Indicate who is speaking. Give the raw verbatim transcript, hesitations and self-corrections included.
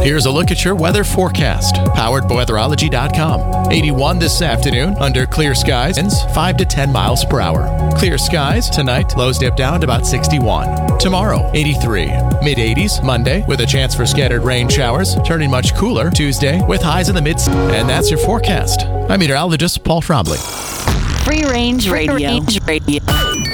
Speaker 1: Here's a look at your weather forecast, powered by weatherology dot com. eighty-one this afternoon under clear skies, winds five to ten miles per hour. Clear skies tonight, lows dip down to about sixty-one. Tomorrow, eighty-three. Mid eighties Monday with a chance for scattered rain showers, turning much cooler Tuesday with highs in the mid. And that's your forecast. I'm meteorologist Paul Trombley.
Speaker 2: Free Range Radio. Free Range Radio.